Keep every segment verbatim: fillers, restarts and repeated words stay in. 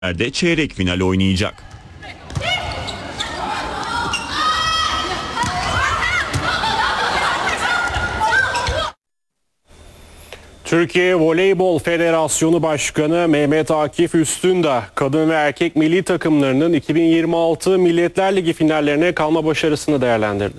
de çeyrek final oynayacak. Türkiye Voleybol Federasyonu Başkanı Mehmet Akif Üstündağ, kadın ve erkek milli takımlarının iki bin yirmi altı Milletler Ligi finallerine kalma başarısını değerlendirdi.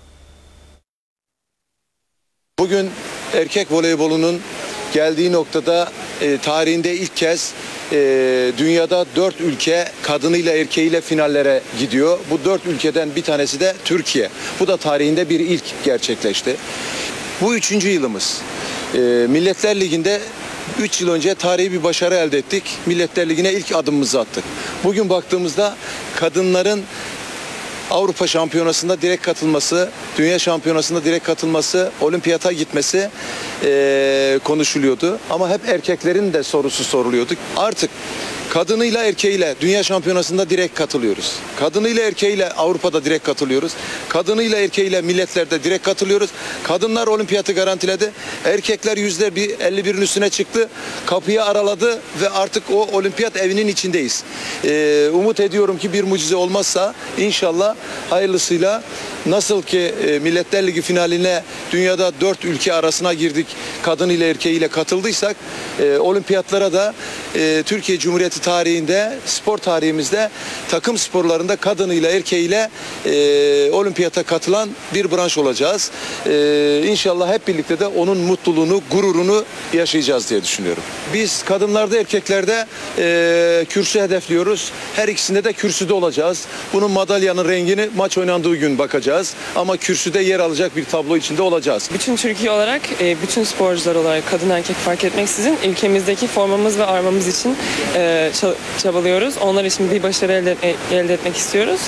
Bugün erkek voleybolunun geldiği noktada e, tarihinde ilk kez e, dünyada dört ülke kadınıyla erkeğiyle finallere gidiyor. Bu dört ülkeden bir tanesi de Türkiye. Bu da tarihinde bir ilk gerçekleşti. Bu üçüncü yılımız. E, Milletler Ligi'nde üç yıl önce tarihi bir başarı elde ettik. Milletler Ligi'ne ilk adımımızı attık. Bugün baktığımızda kadınların Avrupa Şampiyonası'nda direkt katılması, Dünya Şampiyonası'nda direkt katılması, olimpiyata gitmesi e, konuşuluyordu. Ama hep erkeklerin de sorusu soruluyordu. Artık kadınıyla erkeğiyle Dünya Şampiyonası'nda direkt katılıyoruz. Kadınıyla erkeğiyle Avrupa'da direkt katılıyoruz. Kadınıyla erkeğiyle milletlerde direkt katılıyoruz. Kadınlar olimpiyatı garantiledi. Erkekler yüzde elli birin üstüne çıktı. Kapıyı araladı ve artık o olimpiyat evinin içindeyiz. Ee, umut ediyorum ki bir mucize olmazsa inşallah hayırlısıyla nasıl ki e, Milletler Ligi finaline dünyada dört ülke arasına girdik. Kadınıyla erkeğiyle katıldıysak e, olimpiyatlara da e, Türkiye Cumhuriyeti tarihinde, spor tarihimizde takım sporlarında kadınıyla erkeğiyle e, olimpiyata katılan bir branş olacağız. E, İnşallah hep birlikte de onun mutluluğunu, gururunu yaşayacağız diye düşünüyorum. Biz kadınlarda, erkeklerde e, kürsü hedefliyoruz. Her ikisinde de kürsüde olacağız. Bunun madalyanın rengini maç oynandığı gün bakacağız. Ama kürsüde yer alacak bir tablo içinde olacağız. Bütün Türkiye olarak, bütün sporcular olarak kadın erkek fark etmeksizin ülkemizdeki formamız ve armamız için çabalıyoruz. Onlar için bir başarı elde, elde etmek istiyoruz.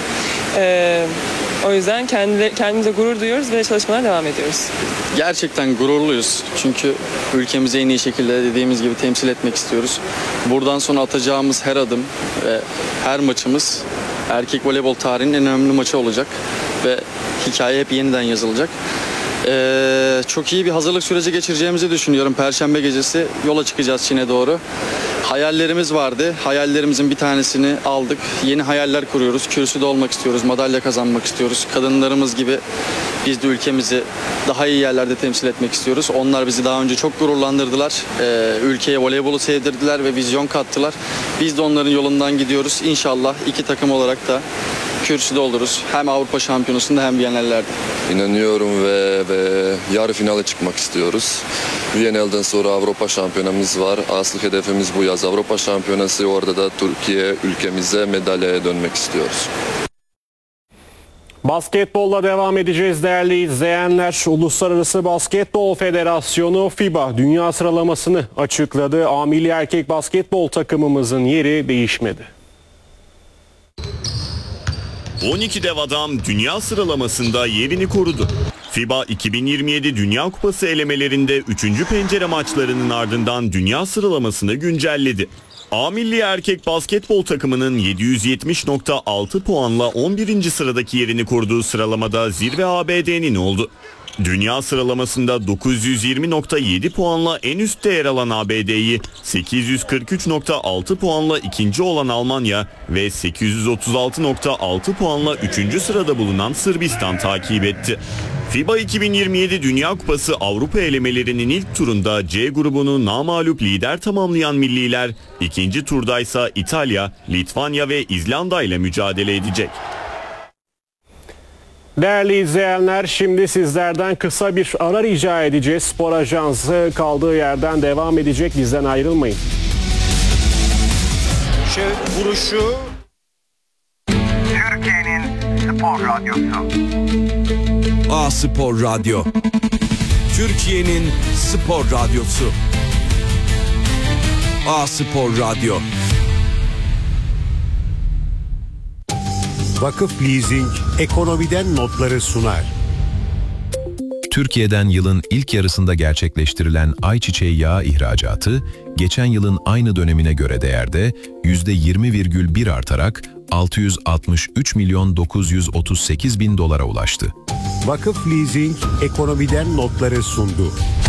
O yüzden kendi, kendimize gurur duyuyoruz ve çalışmalara devam ediyoruz. Gerçekten gururluyuz. Çünkü ülkemizi en iyi şekilde dediğimiz gibi temsil etmek istiyoruz. Buradan sonra atacağımız her adım ve her maçımız erkek voleybol tarihinin en önemli maçı olacak. Ve hikaye hep yeniden yazılacak. Ee, çok iyi bir hazırlık süreci geçireceğimizi düşünüyorum. Perşembe gecesi yola çıkacağız Çin'e doğru. Hayallerimiz vardı. Hayallerimizin bir tanesini aldık. Yeni hayaller kuruyoruz. Kürsüde olmak istiyoruz. Madalya kazanmak istiyoruz. Kadınlarımız gibi biz de ülkemizi daha iyi yerlerde temsil etmek istiyoruz. Onlar bizi daha önce çok gururlandırdılar. Ee, ülkeye voleybolu sevdirdiler ve vizyon kattılar. Biz de onların yolundan gidiyoruz. İnşallah iki takım olarak da kürsüde oluruz. Hem Avrupa Şampiyonası'nda hem Viyana'larda. İnanıyorum ve, ve yarı finale çıkmak istiyoruz. Viyana'dan sonra Avrupa Şampiyonamız var. Asıl hedefimiz bu yaz Avrupa Şampiyonası. Orada da Türkiye ülkemize madalyaya dönmek istiyoruz. Basketbolla devam edeceğiz değerli izleyenler. Uluslararası Basketbol Federasyonu FIBA dünya sıralamasını açıkladı. A milli erkek basketbol takımımızın yeri değişmedi. on iki dev adam dünya sıralamasında yerini korudu. FIBA iki bin yirmi yedi Dünya Kupası elemelerinde üçüncü pencere maçlarının ardından dünya sıralamasını güncelledi. A milli erkek basketbol takımının yedi yüz yetmiş nokta altı puanla on birinci sıradaki yerini koruduğu sıralamada zirve A B D'nin oldu. Dünya sıralamasında dokuz yüz yirmi nokta yedi puanla en üstte yer alan A B D'yi, sekiz yüz kırk üç nokta altı puanla ikinci olan Almanya ve sekiz yüz otuz altı nokta altı puanla üçüncü sırada bulunan Sırbistan takip etti. FIBA iki bin yirmi yedi Dünya Kupası Avrupa elemelerinin ilk turunda C grubunu namağlup lider tamamlayan milliler, ikinci turdaysa İtalya, Litvanya ve İzlanda ile mücadele edecek. Değerli izleyenler, şimdi sizlerden kısa bir ara rica edeceğiz. Spor Ajansı kaldığı yerden devam edecek. Bizden ayrılmayın. Şey, vuruşu Türkiye'nin spor radyosu. A Spor Radyo. Türkiye'nin spor radyosu. A Spor Radyo. Vakıf Leasing ekonomiden notları sunar. Türkiye'den yılın ilk yarısında gerçekleştirilen ayçiçeği yağı ihracatı, geçen yılın aynı dönemine göre değerde yüzde yirmi virgül bir artarak altı yüz altmış üç milyon dokuz yüz otuz sekiz bin dolara ulaştı. Vakıf Leasing ekonomiden notları sundu.